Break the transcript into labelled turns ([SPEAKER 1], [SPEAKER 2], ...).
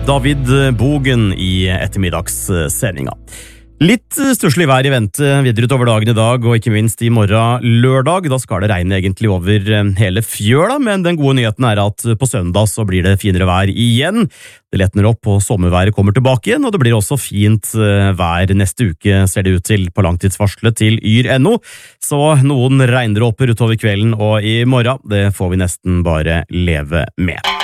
[SPEAKER 1] David Bogen i ettermiddagssendinga. Litt stusslig vær i vente videre utover dagen i dag, og ikke minst i morgen lørdag. Da skal det regne egentlig over hele fjøla, men den gode nyheten er at på søndag så blir det finere vær igjen. Det letner opp, og sommerværet kommer tilbake igjen, og det blir også fint vær neste uke, ser det ut til på langtidsvarselet til yr.no. Så noen regndråper utover kvelden og i morgen, det får vi nesten bare leve med.